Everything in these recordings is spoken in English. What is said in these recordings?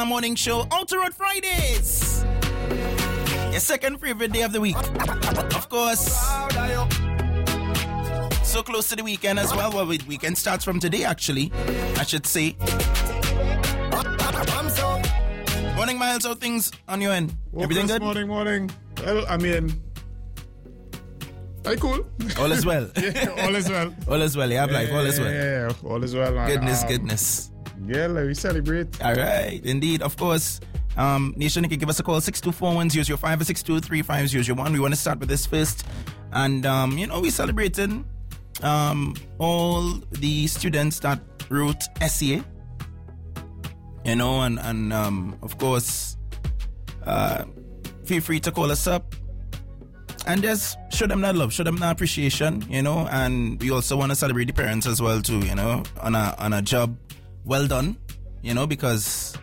Morning show, Outer Road Fridays. Your second favorite day of the week. Of course. So close to the weekend as well. Well, weekend starts from today, actually, I should say. Morning, Miles. How things on your end? Everything good? Morning. Well, I mean, cool. All is well. Yeah, all is well. All is well. You have life. All is well. Yeah, all is well, man. Goodness. Yeah, we celebrate. All right, indeed, of course. Nation, you can give us a call 624-1005 or 623-5001. We want to start with this first, and we're celebrating all the students that wrote essay. And of course, feel free to call us up and just show them that love, show them that appreciation, and we also want to celebrate the parents as well too, on a job well done, because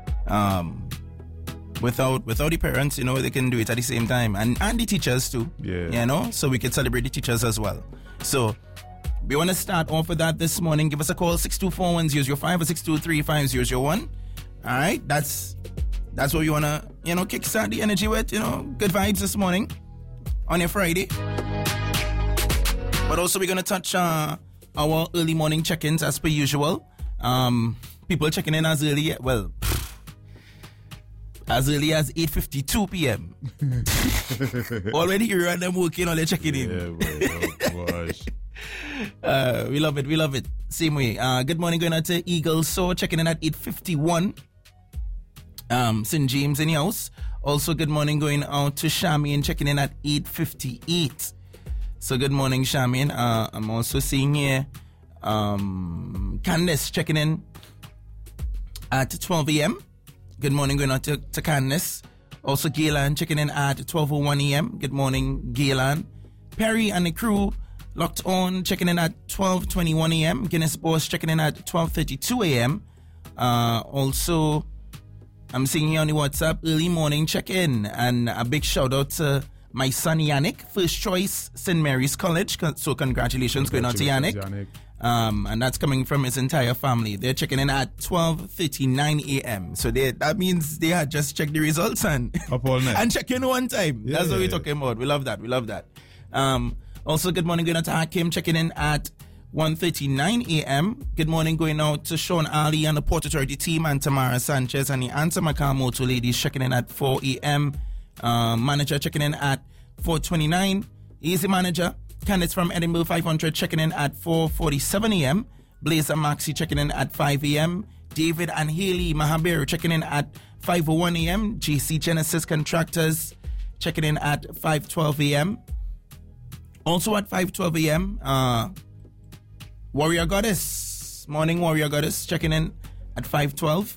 without the parents, they can do it at the same time, and the teachers too. Yeah. So we can celebrate the teachers as well. So we want to start off with that this morning. Give us a call 624-1005 or 623-5001. All right, that's what we want to kickstart the energy with. Good vibes this morning on your Friday. But also we're gonna touch our early morning check-ins as per usual. People checking in as early as 8:52 p.m. Already you run them working, or they're checking in. Yeah, boy, gosh. We love it. Same way. Good morning going out to Eagle So checking in at 8:51. St. James in the house. Also good morning going out to Shamin checking in at 8:58. So good morning, Shamin. I'm also seeing here Candice checking in at 12 a.m. Good morning going out to Candice. Also Gaylan checking in at 12:01 a.m. Good morning, Gaylan. Perry and the crew locked on checking in at 12:21 a.m. Guinness Boss checking in at 12:32 a.m. Also I'm seeing here on the WhatsApp early morning check-in, and a big shout out to my son Yannick, first choice St. Mary's College. So congratulations going out to Yannick. And that's coming from his entire family. They're checking in at 12:39 a.m. So that means they had just checked the results and up all night and check in one time. Yeah, that's what we're talking about. We love that. Also good morning going out to Hakim checking in at 1:39 a.m. Good morning going out to Sean Ali and the Port Authority team, and Tamara Sanchez and the Answer Makamoto ladies checking in at 4 a.m. Manager checking in at 4:29. Easy Manager. Candidates from Edinburgh 500 checking in at 4:47 a.m. Blazer Maxi checking in at 5 a.m. David and Haley Mahaberu checking in at 5:01 a.m. JC Genesis Contractors checking in at 5:12 a.m. Also at 5:12 a.m. Warrior Goddess, Morning Warrior Goddess checking in at 5:12.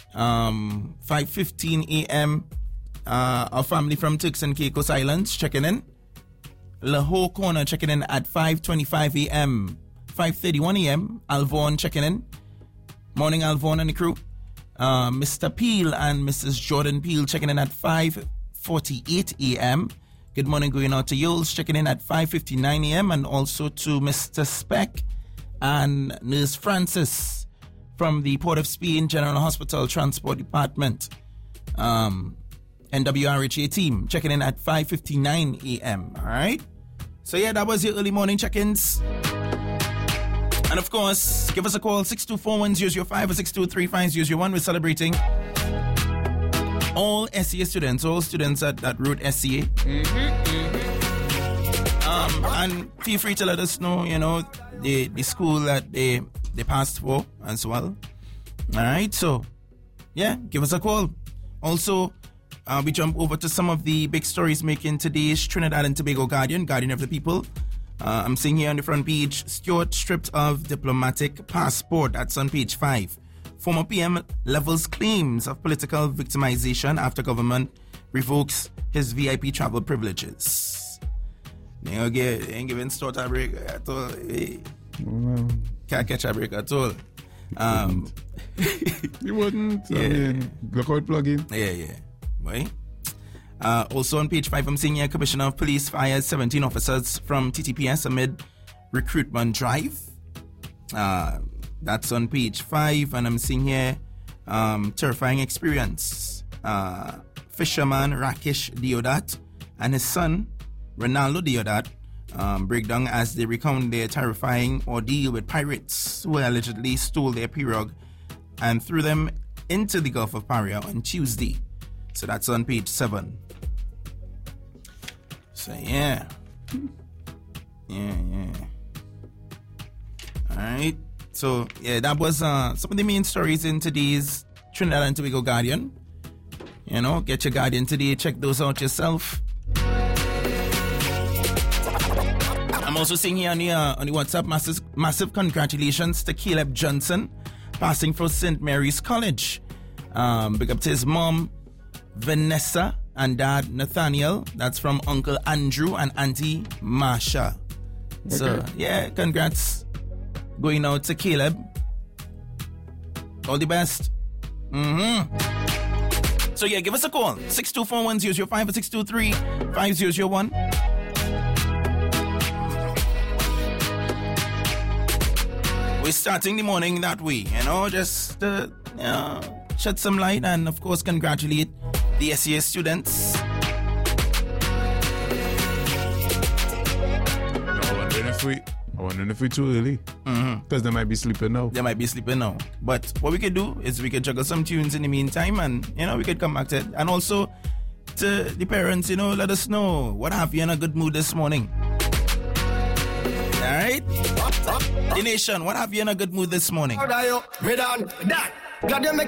5:15 a.m. Our family from Turks and Caicos Islands checking in. Lahore Corner checking in at 5:25 a.m. 5:31 a.m. Alvon checking in. Morning Alvon and the crew. Mr. Peel and Mrs. Jordan Peel checking in at 5:48 a.m. Good morning going out to Yoles checking in at 5:59 a.m. and also to Mr. Speck and Nurse Francis from the Port of Spain General Hospital Transport Department. NWRHA team checking in at 5:59 a.m. All right. So yeah, that was your early morning check-ins. And of course, give us a call 624-1005 or 623-5001. We're celebrating all SCA students, all students that wrote SCA. And feel free to let us know, the school that they passed for as well. All right. So yeah, give us a call. Also, we jump over to some of the big stories making today's Trinidad and Tobago Guardian of the People. I'm seeing here on the front page, Stewart stripped of diplomatic passport. That's on page 5. Former PM levels claims of political victimization after government revokes his VIP travel privileges. They ain't giving Stewart a break at all. Can't catch a break at all. You wouldn't. Yeah. I mean, lookout plug-in. Yeah. Right. Also on page 5, I'm seeing here Commissioner of Police fires 17 officers from TTPS amid recruitment drive. That's on page 5, and I'm seeing here terrifying experience. Fisherman Rakesh Deodat and his son Ronaldo Deodat break down as they recount their terrifying ordeal with pirates who allegedly stole their pirogue and threw them into the Gulf of Paria on Tuesday. So that's on page 7. So yeah. Alright. So yeah, that was some of the main stories in today's Trinidad and Tobago Guardian. You know, get your Guardian today, check those out yourself. I'm also seeing here on the WhatsApp, massive congratulations to Caleb Johnson, passing for St. Mary's College. Big up to his mom, Vanessa, and dad, Nathaniel. That's from Uncle Andrew and Auntie Marsha. Okay. So, yeah, congrats going out to Caleb. All the best. So, yeah, give us a call. 624-1005 or 623-5001. We're starting the morning that way, you know, just shed some light and, of course, congratulate the SES students. I'm wondering if we're too early. Because they might be sleeping now. But what we could do is we could juggle some tunes in the meantime and, you know, we could come back to it. And also, to the parents, you know, let us know what have you in a good mood this morning. Alright? The nation, what have you in a good mood this morning? God, you make